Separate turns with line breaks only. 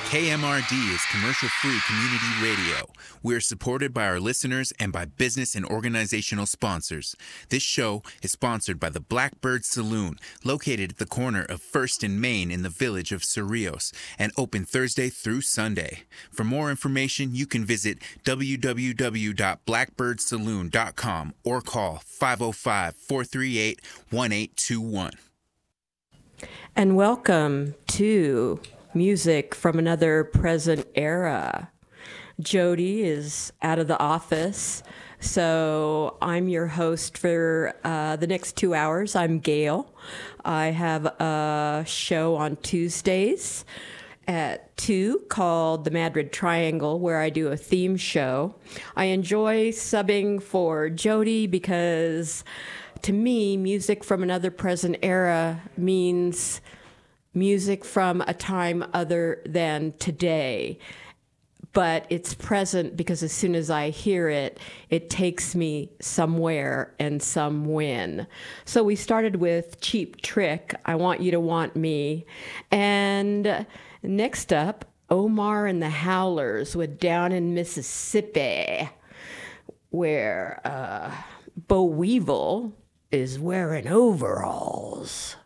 KMRD is commercial-free community radio. We're supported by our listeners and by business and organizational sponsors. This show is sponsored by the Blackbird Saloon, located at the corner of 1st and Main in the village of Cerrillos, and open Thursday through Sunday. For more information, you can visit www.blackbirdsaloon.com or call 505-438-1821.
And welcome to Music from Another Present Era. Jody is out of the office, so I'm your host for the next 2 hours. I'm Gail. I have a show on Tuesdays at 2 called The Madrid Triangle, where I do a theme show. I enjoy subbing for Jody because, to me, Music from Another Present Era means music from a time other than today. But it's present because as soon as I hear it, it takes me somewhere and somewhen. So we started with Cheap Trick, I Want You to Want Me. And next up, Omar and the Howlers with Down in Mississippi, where Bo Weevil is wearing overalls.